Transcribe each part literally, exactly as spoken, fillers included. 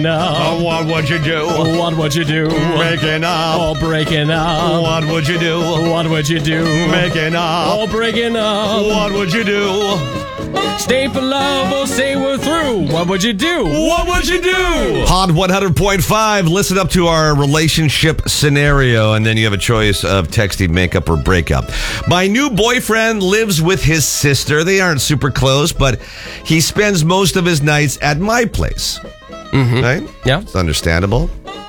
Oh, what would you do? What would you do? Breaking up. Oh, breaking up. What would you do? What would you do? Making up. Oh, breaking up. What would you do? Stay for love or say we're through. What would you do? What would you do? Hot one hundred point five. Listen up to our relationship scenario, and then you have a choice of texting makeup or breakup. My new boyfriend lives with his sister. They aren't super close, but he spends most of his nights at my place. Mm-hmm. Right? Yeah. It's understandable.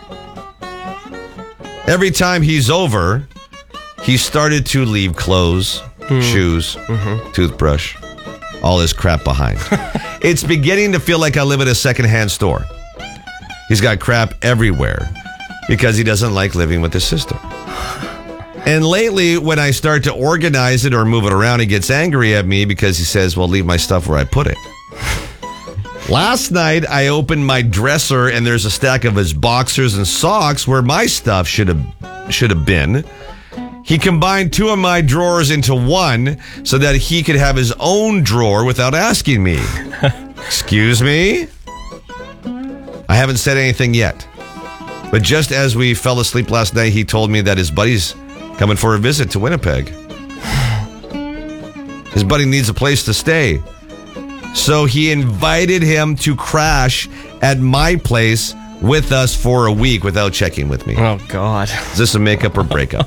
Every time he's over, he started to leave clothes, mm. shoes, mm-hmm. toothbrush, all his crap behind. It's beginning to feel like I live at a secondhand store. He's got crap everywhere because he doesn't like living with his sister. And lately, when I start to organize it or move it around, he gets angry at me because he says, well, leave my stuff where I put it. Last night, I opened my dresser and there's a stack of his boxers and socks where my stuff should have should have been. He combined two of my drawers into one so that he could have his own drawer without asking me. Excuse me? I haven't said anything yet. But just as we fell asleep last night, he told me that his buddy's coming for a visit to Winnipeg. His buddy needs a place to stay. So he invited him to crash at my place with us for a week without checking with me. Oh, God. Is this a makeup or breakup?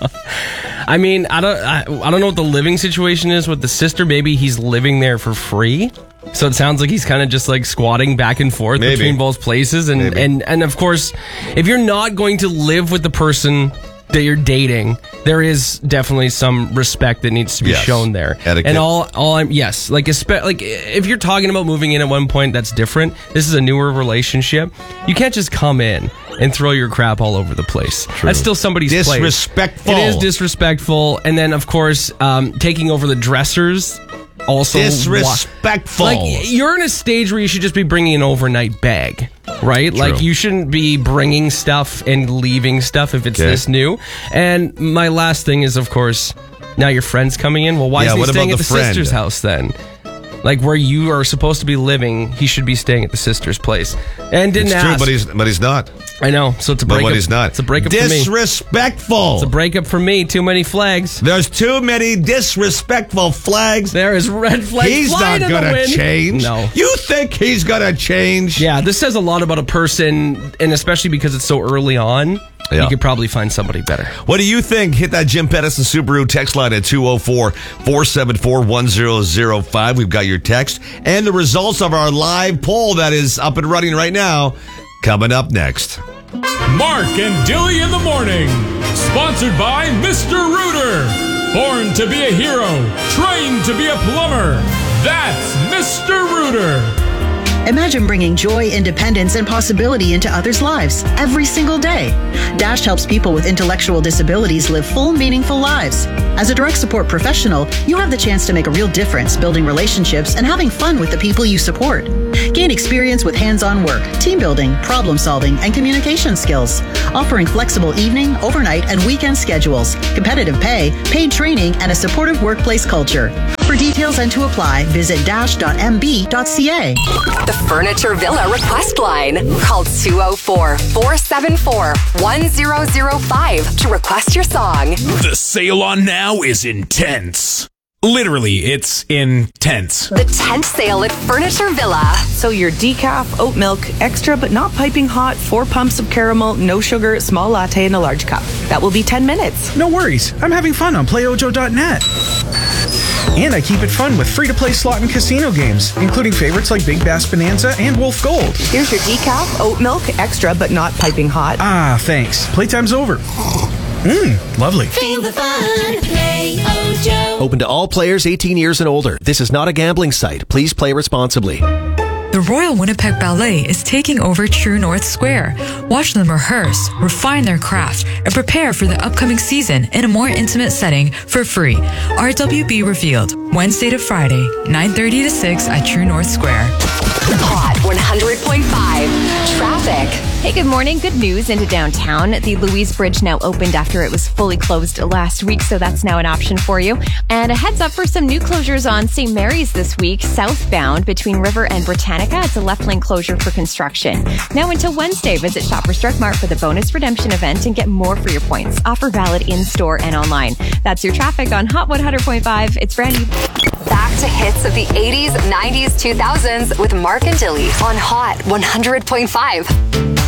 I mean, I don't I, I don't know what the living situation is with the sister. Maybe he's living there for free. So it sounds like he's kind of just like squatting back and forth Maybe. between both places. And, Maybe. and, and of course, if you're not going to live with the person that you're dating, there is definitely some respect that needs to be yes. shown there. Etiquette. And all, all I'm yes, like espe- like if you're talking about moving in at one point, that's different. This is a newer relationship. You can't just come in and throw your crap all over the place. True. That's still somebody's disrespectful. place. It is disrespectful. And then, of course, um, taking over the dressers. Also, disrespectful. Like, you're in a stage where you should just be bringing an overnight bag, right? True. Like, you shouldn't be bringing stuff and leaving stuff if it's okay. this new. And my last thing is, of course, now your friend's coming in. Well, why yeah, is he staying at the, the sister's house then? Like, where you are supposed to be living, he should be staying at the sister's place. And didn't it's ask. True, but he's, but he's not. I know, so it's a breakup. But he's not. It's a breakup for me. Disrespectful. It's a breakup for me. Too many flags. There's too many disrespectful flags. There is red flags. He's not going to change. No. You think he's going to change? Yeah, this says a lot about a person, and especially because it's so early on. Yeah. You could probably find somebody better. What do you think? Hit that Jim Pettison Subaru text line at two oh four, four seven four, one oh oh five. We've got your text and the results of our live poll that is up and running right now coming up next. Mark and Dilly in the morning. Sponsored by Mister Rooter. Born to be a hero. Trained to be a plumber. That's Mister Rooter. Imagine bringing joy, independence, and possibility into others' lives every single day. Dash helps people with intellectual disabilities live full, meaningful lives. As a direct support professional, you have the chance to make a real difference building relationships and having fun with the people you support. Gain experience with hands-on work, team building, problem solving, and communication skills. Offering flexible evening, overnight, and weekend schedules, competitive pay, paid training, and a supportive workplace culture. For details and to apply, visit dash dot m b dot c a. The Furniture Villa request line. Call two oh four, four seven four, one oh oh five to request your song. The sale on now is intense. Literally, it's intense. The tent sale at Furniture Villa. So your decaf, oat milk, extra but not piping hot, four pumps of caramel, no sugar, small latte in a large cup. That will be ten minutes. No worries. I'm having fun on play ojo dot net. And I keep it fun with free-to-play slot and casino games, including favorites like Big Bass Bonanza and Wolf Gold. Here's your decaf, oat milk, extra but not piping hot. Ah, thanks. Playtime's over. Mmm, lovely. Feel the fun. Play Ojo. Open to all players eighteen years and older. This is not a gambling site. Please play responsibly. The Royal Winnipeg Ballet is taking over True North Square. Watch them rehearse, refine their craft, and prepare for the upcoming season in a more intimate setting for free. R W B revealed Wednesday to Friday, nine thirty to six at True North Square. Hot one hundred point five. Traffic. Hey, good morning. Good news into downtown. The Louise Bridge now opened after it was fully closed last week, so that's now an option for you. And a heads up for some new closures on Saint Mary's this week. Southbound between River and Britannica, it's a left lane closure for construction. Now until Wednesday, visit Shoppers Drug Mart for the bonus redemption event and get more for your points. Offer valid in-store and online. That's your traffic on Hot one hundred point five. It's Brandy. Back to hits of the eighties, nineties, two thousands with Mark and Dilly on Hot one hundred point five.